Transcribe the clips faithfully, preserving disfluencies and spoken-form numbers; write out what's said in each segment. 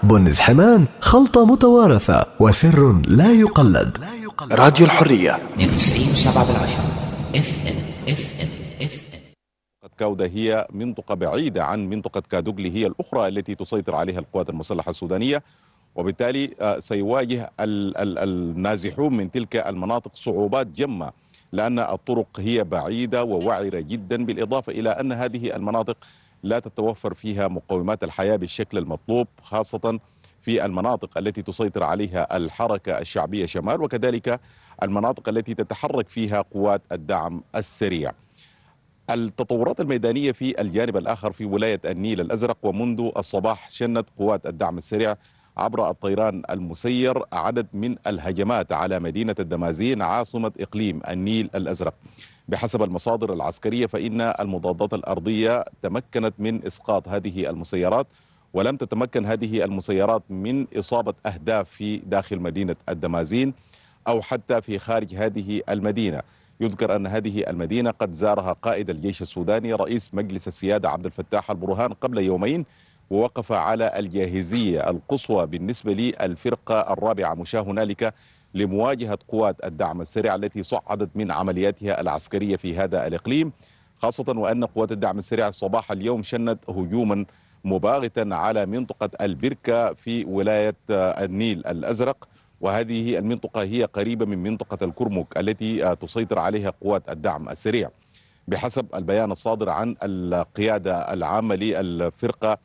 بن حمان خلطة متوارثة وسر لا يقلد. راديو الحرية اثنين وتسعين وسبعة بالعشرة اف ام اف ام اف ام. كاودة هي منطقة بعيدة عن منطقة كادوغلي هي الأخرى التي تسيطر عليها القوات المسلحة السودانية، وبالتالي سيواجه النازحون من تلك المناطق صعوبات جمة لأن الطرق هي بعيدة ووعرة جدا، بالإضافة إلى أن هذه المناطق لا تتوفر فيها مقومات الحياة بالشكل المطلوب، خاصة في المناطق التي تسيطر عليها الحركة الشعبية شمال، وكذلك المناطق التي تتحرك فيها قوات الدعم السريع. التطورات الميدانية في الجانب الآخر في ولاية النيل الأزرق، ومنذ الصباح شنت قوات الدعم السريع عبر الطيران المسير عدد من الهجمات على مدينة الدمازين عاصمة إقليم النيل الأزرق. بحسب المصادر العسكرية فإن المضادات الأرضية تمكنت من إسقاط هذه المسيرات، ولم تتمكن هذه المسيرات من إصابة أهداف في داخل مدينة الدمازين أو حتى في خارج هذه المدينة. يذكر أن هذه المدينة قد زارها قائد الجيش السوداني رئيس مجلس السيادة عبد الفتاح البرهان قبل يومين، ووقف على الجاهزية القصوى بالنسبة للفرقة الرابعة مشاة هنالك لمواجهة قوات الدعم السريع التي صعدت من عملياتها العسكرية في هذا الإقليم، خاصة وأن قوات الدعم السريع صباح اليوم شنت هجوما مباغتا على منطقة البركة في ولاية النيل الأزرق، وهذه المنطقة هي قريبة من منطقة الكرمك التي تسيطر عليها قوات الدعم السريع. بحسب البيان الصادر عن القيادة العامة للفرقة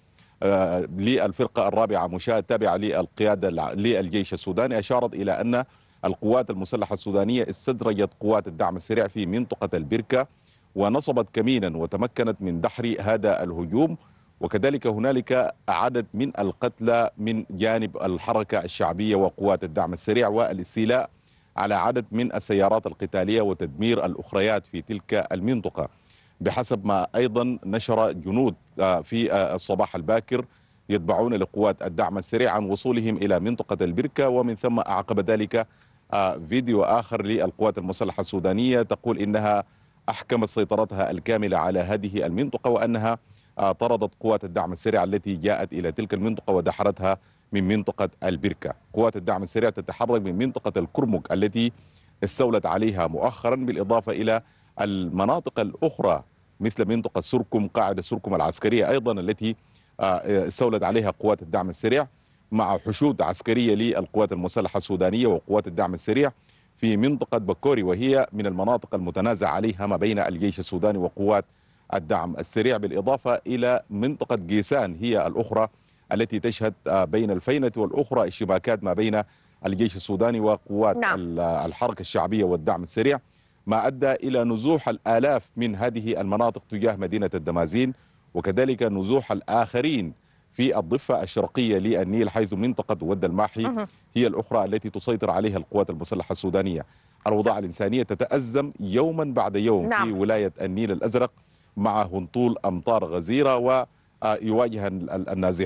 للفرقة الرابعة مشاة التابعة للقيادة للجيش السوداني، أشارت إلى أن القوات المسلحة السودانية استدرجت قوات الدعم السريع في منطقة البركة ونصبت كمينا وتمكنت من دحر هذا الهجوم، وكذلك هنالك عدد من القتلى من جانب الحركة الشعبية وقوات الدعم السريع والاستيلاء على عدد من السيارات القتالية وتدمير الأخريات في تلك المنطقة. بحسب ما أيضا نشر جنود في الصباح الباكر يتبعون لقوات الدعم السريع عن وصولهم إلى منطقة البركة، ومن ثم أعقب ذلك فيديو آخر للقوات المسلحة السودانية تقول إنها أحكمت سيطرتها الكاملة على هذه المنطقة، وأنها طردت قوات الدعم السريع التي جاءت إلى تلك المنطقة ودحرتها من منطقة البركة. قوات الدعم السريع تتحرك من منطقة الكرمك التي استولت عليها مؤخرا، بالإضافة إلى المناطق الأخرى مثل منطقة سركم، قاعدة سركم العسكرية أيضا التي استولت عليها قوات الدعم السريع، مع حشود عسكرية للقوات المسلحة السودانية وقوات الدعم السريع في منطقة بكوري، وهي من المناطق المتنازع عليها ما بين الجيش السوداني وقوات الدعم السريع، بالإضافة إلى منطقة جيسان هي الأخرى التي تشهد بين الفينة والأخرى اشتباكات ما بين الجيش السوداني وقوات نعم. الحركة الشعبية والدعم السريع، ما أدى إلى نزوح الآلاف من هذه المناطق تجاه مدينة الدمازين، وكذلك نزوح الآخرين في الضفة الشرقية للنيل، حيث منطقة ود الماحي هي الأخرى التي تسيطر عليها القوات المسلحة السودانية. الأوضاع الإنسانية تتأزم يوما بعد يوم نعم. في ولاية النيل الأزرق مع هطول أمطار غزيرة، ويواجه النازحين